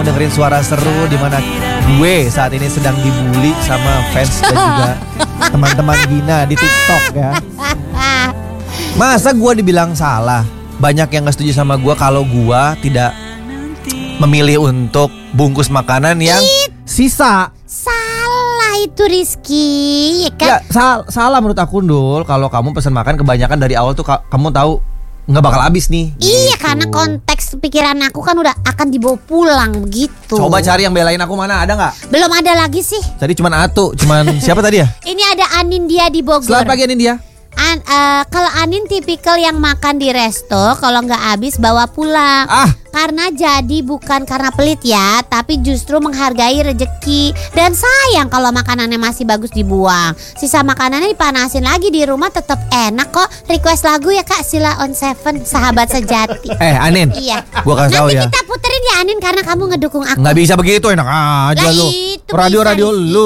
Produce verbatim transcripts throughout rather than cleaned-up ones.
dengerin suara seru di mana gue saat ini sedang dibully sama fans dan juga teman-teman Gina di TikTok ya. Masa gue dibilang salah? Banyak yang gak setuju sama gue kalau gue tidak memilih untuk bungkus makanan yang sisa. Salah itu Rizky, ya kan? Ya sal- salah menurut aku Dul. Kalau kamu pesan makan kebanyakan dari awal tuh ka- kamu tahu nggak bakal habis nih. Iya gitu. Karena konteks pikiran aku kan udah akan dibawa pulang begitu. Coba cari yang belain aku mana, ada nggak? Belum ada lagi sih. Tadi cuman Atu, cuman siapa tadi ya? Ini ada Anin dia di Bogor. Selamat pagi Anin dia. An, uh, kalau Anin tipikal yang makan di resto, kalau nggak habis bawa pulang. Ah. Karena jadi bukan karena pelit ya, tapi justru menghargai rejeki. Dan sayang kalau makanannya masih bagus dibuang. Sisa makanannya dipanasin lagi di rumah tetap enak kok. Request lagu ya Kak, Sila on Seven, Sahabat Sejati. Eh Anin, Iya. gua kasih tahu Nanti ya. kita puterin ya Anin karena kamu ngedukung aku. Nggak bisa begitu, enak aja Lah, lu. itu Radio-radio bisa, lu.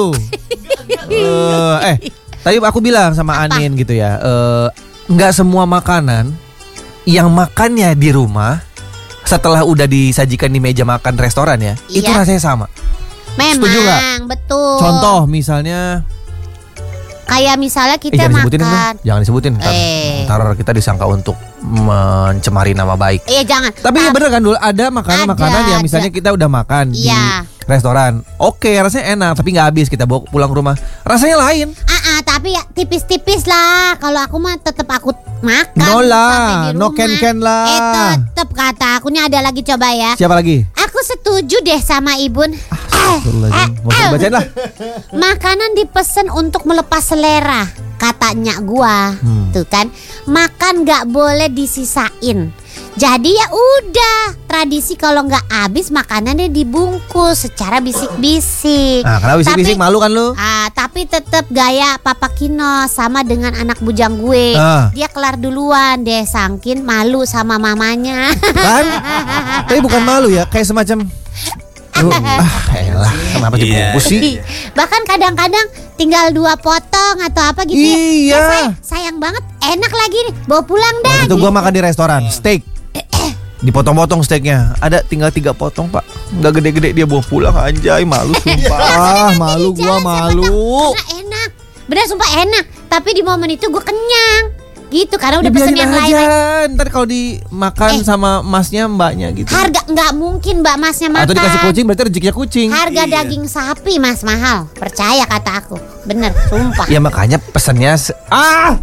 uh, eh, tadi aku bilang sama Apa? Anin gitu ya. Uh, nggak semua makanan yang makannya di rumah setelah udah disajikan di meja makan restoran ya, Iya. itu rasanya sama. Memang, Setuju nggak? betul. Contoh misalnya, Kayak misalnya eh, kita jangan disebutin makan. kan? Jangan disebutin. Ntar, Eh. ntar kita disangka untuk mencemari nama baik. Iya jangan. Tapi ya bener kan dulu ada makanan-makanan Ada, yang misalnya ada. kita udah makan di Iya. restoran. Oke, rasanya enak tapi nggak habis, kita bawa pulang ke rumah. Rasanya lain. Ah, ah, tapi ya tipis-tipis lah. Kalau aku mah tetap aku makan. No sampai lah, di no rumah. ken-ken lah. Eh tetap kata aku nih ada lagi coba ya. Siapa lagi? Aku setuju deh sama Ibun. Astagfirullahaladzim. Mau usah bacain lah. Makanan dipesan untuk melepas selera, katanya gua. Hmm. Tuh kan, makan nggak boleh disisain. Jadi ya udah, tradisi kalau nggak habis makanannya dibungkus secara bisik-bisik. Nah, karena bisik-bisik Tapi- malu kan lu? Ah, tapi tetap gaya Papa Kino sama dengan anak bujang gue. Ah. Dia kelar duluan deh, sangkin malu sama mamanya. Kan? Tapi bukan malu ya, kayak semacam Lu, ah, elah, kenapa dibungkus sih? Bahkan kadang-kadang tinggal dua potong atau apa gitu. ya. Iya. Eh, say- sayang banget, enak lagi nih. Bawa pulang dah. Waktu itu gua makan di restoran, steak. Dipotong-potong steaknya. Ada tinggal tiga potong pak. Nggak gede-gede dia bawa pulang, anjay, malu sumpah. Ah, malu Di gua jalan siapa malu. tahu, Karena enak. Bener sumpah enak. Tapi di momen itu gue kenyang. Gitu karena udah Ya, pesen biarin yang aja. lain. Ntar kalau dimakan Eh. sama masnya mbaknya gitu. Harga nggak mungkin Mbak Masnya makan. Atau dikasih kucing berarti rezekinya kucing. Harga Iya. daging sapi Mas mahal. Percaya kata aku. Bener, sumpah. Ya makanya pesennya se- ah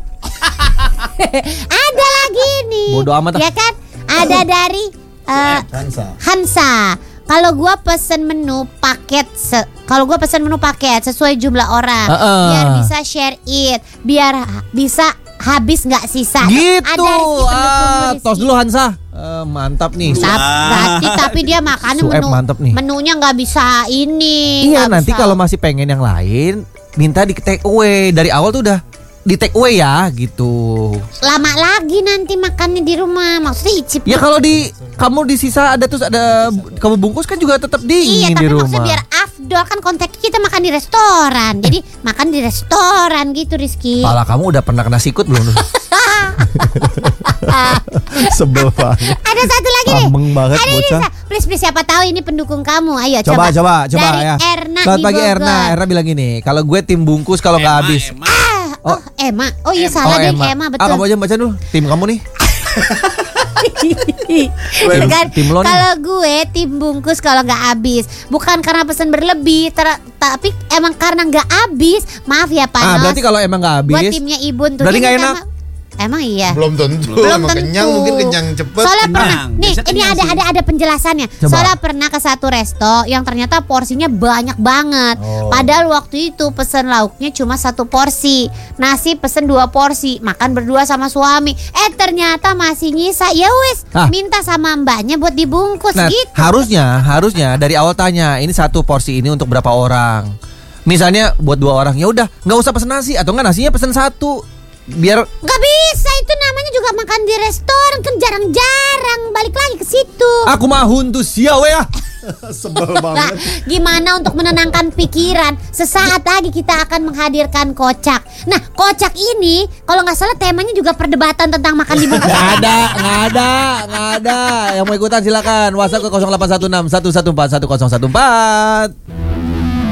Ada lagi nih. Bodo amat ah. Ya kan? Ada dari eh, Hansa. Hansa. Kalau gua pesen menu paket se- kalau gua pesen menu paket sesuai jumlah orang, Uh-uh. biar bisa share it, biar ha- bisa habis nggak sisa. gitu. Ada Rizky pendukung Ah, Rizky. tos dulu Hansa. Eh, mantap nih. Tap- Berarti tapi dia makannya Sueb menu mantep nih. menunya nggak bisa ini. Iya, nggak nanti bisa. kalau masih pengen yang lain, minta di take away. Dari awal tuh udah di take away ya, gitu. lama lagi nanti makannya di rumah. Maksudnya icip. Ya kalau di kamu di sisa ada terus ada kamu bungkus kan juga tetap Iya, dingin tapi di rumah. maksudnya biar afdol kan konteksnya kita makan di restoran. Jadi makan di restoran gitu Rizky. Pala kamu udah pernah kena sikut belum? Sebel banget. Ada satu lagi nih. Ameng banget Ada ini, bocah. Sa. Please please siapa tahu ini pendukung kamu. Ayo Coba coba. coba coba Dari ya. Erna Selamat di pagi Bogor. Erna. Erna bilang gini, kalau gue tim bungkus kalau nggak Emma, habis. Emma. Oh, Emma. Oh iya salah deh Emma, Ah, betul. kamu aja baca dulu. Tim kamu nih. Gitu kan? tim lo nih. Kalau gue tim bungkus kalau nggak habis, bukan karena pesan berlebih, ter- tapi emang karena nggak habis. Maaf ya Pak. Ah, berarti kalau emang nggak buat habis. timnya Ibun tuh. berarti Ini nggak karena- enak? Emang iya. Belum tentu. Belum Emang tentu. kenyang, mungkin kenyang cepet. Soalnya kenyang. pernah, nih Biasa ini kenyang ada sih. ada ada penjelasannya. Coba. Soalnya pernah ke satu resto yang ternyata porsinya banyak banget. Oh. Padahal waktu itu pesen lauknya cuma satu porsi, nasi pesen dua porsi, makan berdua sama suami. Eh ternyata masih nyisa. Ya wes, Ah. minta sama mbaknya buat dibungkus Nah, gitu. harusnya harusnya dari awal tanya, ini satu porsi ini untuk berapa orang? Misalnya buat dua orang, ya udah nggak usah pesen nasi atau nggak nasinya pesen satu. biar Gak bisa, itu namanya juga makan di restoran. Kan jarang-jarang balik lagi ke situ. aku mah huntu siawe ya. Sebel Nah, banget. gimana untuk menenangkan pikiran? Sesaat lagi kita akan menghadirkan Kocak. Nah, Kocak ini kalau nggak salah temanya juga perdebatan tentang makan di bumi. Nggak ada, nggak ada, nggak ada. Yang mau ikutan silakan. WhatsApp ke nol delapan satu enam satu satu empat satu nol satu empat.